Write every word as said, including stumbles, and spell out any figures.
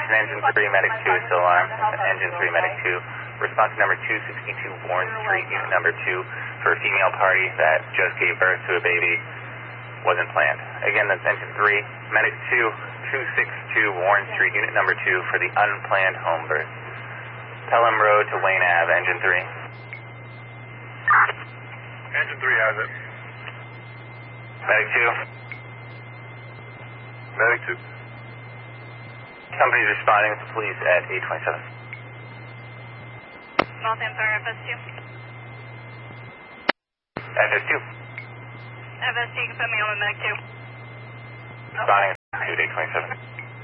Attention Engine three, Medic two is still alarmed. Engine three, Medic two. Response number two sixty-two Warren Street, unit number two, for a female party that just gave birth to a baby. Wasn't planned. Again, that's Engine three, Medic two, two sixty-two Warren Street, unit number two, for the unplanned home birth. Pelham Road to Wayne Ave, Engine three. Engine three has it. Medic two. Medic two. Somebody's responding to police at eight twenty-seven. Walthamstow, F S two. F S two. F S two, you can put me on with Medic two. Responding to eight twenty-seven.